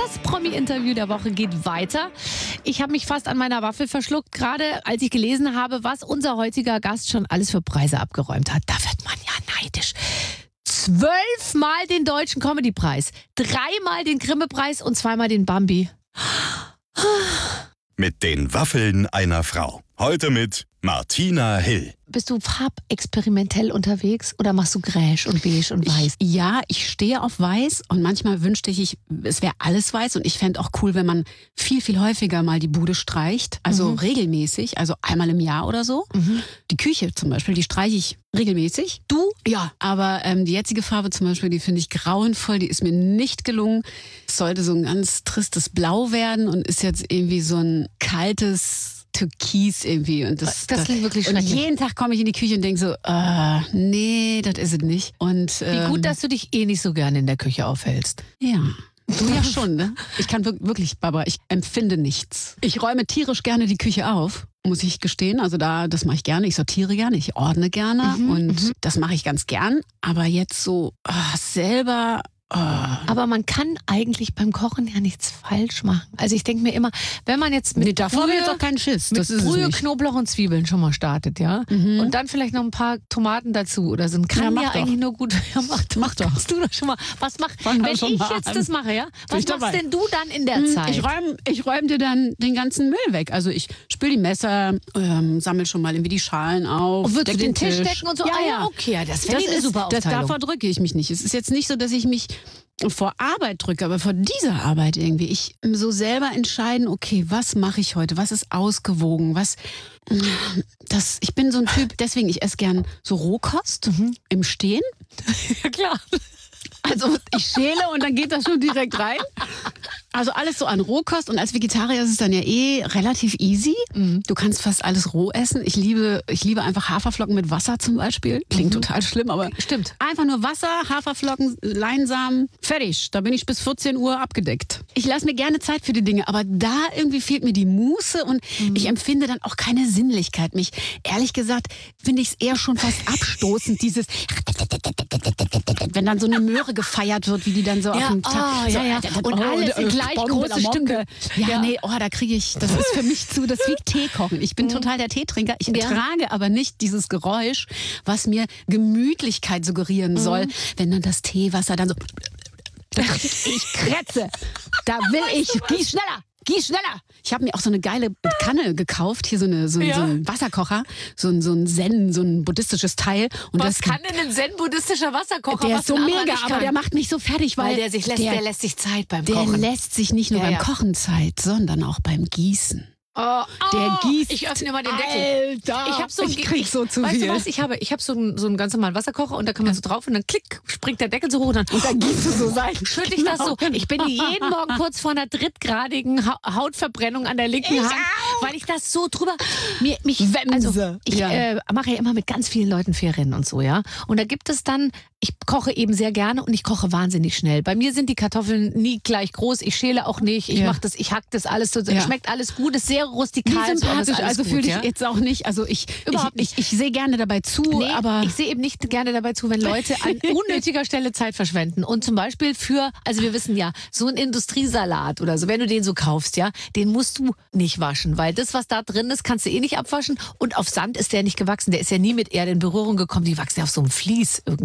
Das Promi-Interview der Woche geht weiter. Ich habe mich fast an meiner Waffel verschluckt, gerade als ich gelesen habe, was unser heutiger Gast schon alles für Preise abgeräumt hat. Da wird man ja neidisch. 12-mal den Deutschen Comedy-Preis, 3-mal den Grimme-Preis und 2-mal den Bambi. Mit den Waffeln einer Frau. Heute mit Martina Hill. Bist du farbexperimentell unterwegs oder machst du gräsch und beige und weiß? Ja, ich stehe auf weiß und manchmal wünschte ich, es wäre alles weiß und ich fände auch cool, wenn man viel, viel häufiger mal die Bude streicht, also regelmäßig, also einmal im Jahr oder so. Die Küche zum Beispiel, die streiche ich regelmäßig. Du? Ja, aber die jetzige Farbe zum Beispiel, die finde ich grauenvoll, die ist mir nicht gelungen. Es sollte so ein ganz tristes Blau werden und ist jetzt irgendwie so ein kaltes Türkis irgendwie. Und das klingt wirklich und schrecklich. jeden Tag komme ich in die Küche und denke so, nee, das ist es nicht. Und, Wie gut, dass du dich nicht so gerne in der Küche aufhältst. ja. Du ja schon, ne? Ich kann wirklich, Barbara, ich empfinde nichts. Ich räume tierisch gerne die Küche auf, muss ich gestehen. Also das mache ich gerne. Ich sortiere gerne, ich ordne gerne und das mache ich ganz gern. Aber jetzt so selber... Aber man kann eigentlich beim Kochen ja nichts falsch machen. Also ich denke mir immer, wenn man jetzt mit davor habe ich jetzt auch keinen Schiss. mit Das ist es Brühe, nicht. Knoblauch und Zwiebeln schon mal startet, ja? Und dann vielleicht noch ein paar Tomaten dazu oder so. Kann mach ja doch. eigentlich nur gut. Ja, mach doch. Kannst du doch schon mal. Fang Wenn schon ich mal jetzt an. das mache, ja? Was ich machst dabei. denn du dann in der Zeit? Ich räume dir dann den ganzen Müll weg. Also ich spüle die Messer, sammle schon mal irgendwie die Schalen auf. Und würdest du deck den Tisch decken und so? Ja. Okay, ja, das finde ich eine super Aufteilung. Davor drücke ich mich nicht. Es ist jetzt nicht so, dass ich mich vor Arbeit drücke, aber vor dieser Arbeit irgendwie. Ich so selber entscheiden, okay, was mache ich heute? Was ist ausgewogen? Ich bin so ein Typ, deswegen, ich esse gern so Rohkost im Stehen. Ja, klar. Also ich schäle und dann geht das schon direkt rein. Also alles so an Rohkost und als Vegetarier ist es dann ja relativ easy. Du kannst fast alles roh essen. Ich liebe einfach Haferflocken mit Wasser zum Beispiel. Klingt total schlimm, aber Stimmt. einfach nur Wasser, Haferflocken, Leinsamen, fertig. Da bin ich bis 14 Uhr abgedeckt. Ich lasse mir gerne Zeit für die Dinge, aber da irgendwie fehlt mir die Muße und ich empfinde dann auch keine Sinnlichkeit. Ehrlich gesagt, finde ich es eher schon fast abstoßend, dieses wenn dann so eine Möhre gefeiert wird, wie die dann so auf dem Tag... Und alles in gleich große Stücke. Ja, nee, da kriege ich... Das ist für mich das ist wie Tee kochen. Ich bin total der Teetrinker. Ich ertrage aber nicht dieses Geräusch, was mir Gemütlichkeit suggerieren soll, wenn dann das Teewasser dann so... Ich krätze. Da will ich... Gieß schneller! Gieß schneller! Ich habe mir auch so eine geile Kanne gekauft, hier so ein Wasserkocher, so ein Zen, so ein buddhistisches Teil. Und Was kann denn ein zen-buddhistischer Wasserkocher? der was ist so ein anderer mega, nicht aber kann? der macht mich so fertig, weil der lässt sich Zeit beim der Kochen. lässt sich nicht nur Ja, beim ja. Kochen Zeit, sondern auch beim Gießen. Der gießt. Ich öffne mal den Deckel. Alter, Ich krieg so zu weißt viel. du was? Ich habe so einen ganz normalen Wasserkocher und da kann man so drauf und dann klick, springt der Deckel so hoch und dann gießt du so sein. schütte ich das so. Ich bin jeden Morgen kurz vor einer drittgradigen Hautverbrennung an der linken Hand, weil ich das so drüber... Wemse. Ich mache ja immer mit ganz vielen Leuten Ferien und so, ja. Und da gibt es dann, ich koche eben sehr gerne und ich koche wahnsinnig schnell. Bei mir sind die Kartoffeln nie gleich groß, ich schäle auch nicht, ich mache das, ich hack das alles so, schmeckt alles gut, ist sehr rustikal. Wie sympathisch, also fühle ich ja? jetzt auch nicht. Also ich Überhaupt nicht. Ich sehe gerne dabei zu, Nee, aber ich sehe eben nicht gerne dabei zu, wenn Leute an unnötiger Stelle Zeit verschwenden. Und zum Beispiel also wir wissen ja, so ein Industriesalat oder so, wenn du den so kaufst, ja, den musst du nicht waschen, weil das, was da drin ist, kannst du eh nicht abwaschen. Und auf Sand ist der nicht gewachsen, der ist ja nie mit Erde in Berührung gekommen, die wachsen ja auf so einem Vlies irgendwie.